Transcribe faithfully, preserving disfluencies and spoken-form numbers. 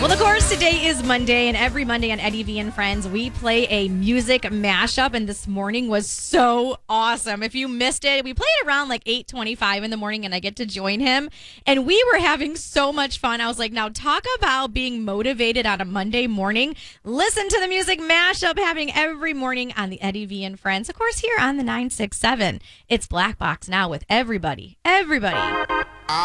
Well, of course, today is Monday, and every Monday on Eddie V and Friends, we play a music mashup, and this morning was so awesome. If you missed it, we played around like eight twenty-five in the morning, and I get to join him, and we were having so much fun. I was like, now talk about being motivated on a Monday morning. Listen to the music mashup happening every morning on the Eddie V and Friends, of course, here on the nine six seven. It's Black Box now with everybody. Everybody.